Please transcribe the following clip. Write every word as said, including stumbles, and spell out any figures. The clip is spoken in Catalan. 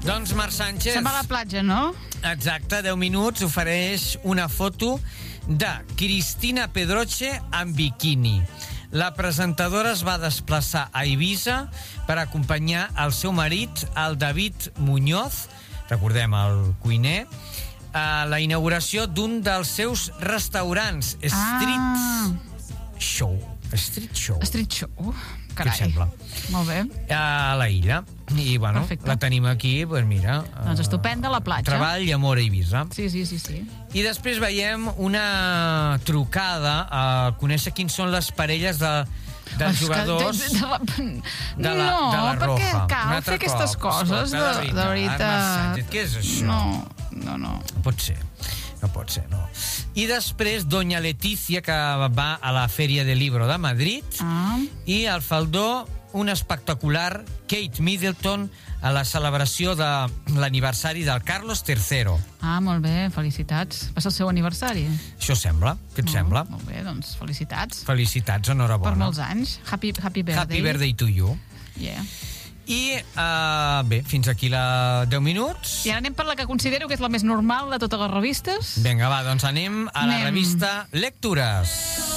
Doncs Marc Sánchez... Se'n va a la platja, no? Exacte, deu minuts, ofereix una foto de Cristina Pedroche en biquini. La presentadora es va desplaçar a Eivissa per acompanyar el seu marit, el David Muñoz, recordem, el cuiner, a la inauguració d'un dels seus restaurants, Street Ah. Show. Street Show. Street Show. Què et sembla? Molt bé. A la illa. I, bueno, Perfecte. la tenim aquí, doncs mira... Doncs estupenda, la platja. Treball i amor a Eivissa. Sí, sí, sí, sí. I després veiem una trucada a conèixer quins són les parelles de, dels jugadors De, de, de, de la, no, de la perquè Roja. cal Un altre fer aquestes cop. coses, Escolta, de, de veritat. Marc Sánchez, què és això? No, no, no. No pot ser. No pot ser, no. I després, Doña Leticia, que va a la Feria del Libro de Madrid, Ah. i al faldó, un espectacular Kate Middleton a la celebració de l'aniversari del Carlos tercero. Ah, molt bé, felicitats. Va ser el seu aniversari. Això sembla. Què et Oh, sembla? Molt bé, doncs felicitats. Felicitats, enhorabona. Per molts anys. Happy, happy birthday. Happy birthday to you. Yeah. I, uh, bé, fins aquí la deu minuts. I ara anem per la que considero que és la més normal de totes les revistes. Vinga, va, doncs anem a la Anem. revista Lectures.